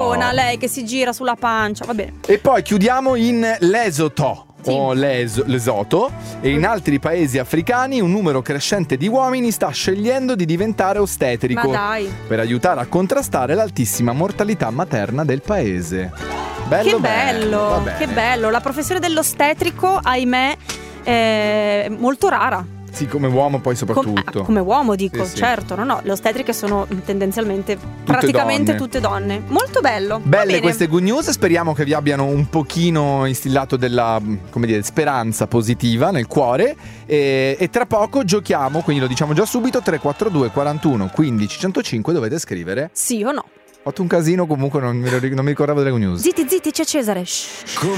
Leona, lei che si gira sulla pancia, va bene. E poi chiudiamo in Lesotho. O Lesotho, e in altri paesi africani un numero crescente di uomini sta scegliendo di diventare ostetrico. Ma dai. Per aiutare a contrastare l'altissima mortalità materna del paese. Bello, Che bello, che bello. La professione dell'ostetrico, ahimè, è molto rara. Sì, come uomo poi soprattutto. Come uomo dico, Sì, sì. certo. No, le ostetriche sono tendenzialmente praticamente tutte donne. Molto bello. Belle queste good news, speriamo che vi abbiano un pochino instillato della, come dire, speranza positiva nel cuore, e tra poco giochiamo, quindi lo diciamo già subito, 342 41 15 105, dovete scrivere sì o no. Ho fatto un casino, comunque non mi ricordavo delle good news. Zitti, c'è Cesare. Shh.